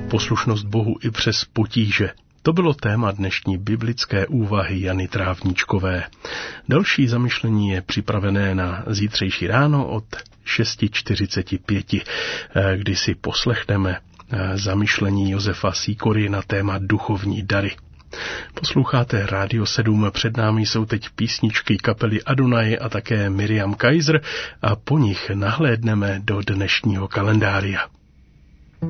Poslušnost Bohu i přes potíže. To bylo téma dnešní biblické úvahy Jany Trávničkové. Další zamyšlení je připravené na zítřejší ráno od 6:45, kdy si poslechneme zamyšlení Josefa Sýkory na téma duchovní dary. Posloucháte Rádio 7, před námi jsou teď písničky kapely Adonai a také Miriam Kaiser a po nich nahlédneme do dnešního kalendária.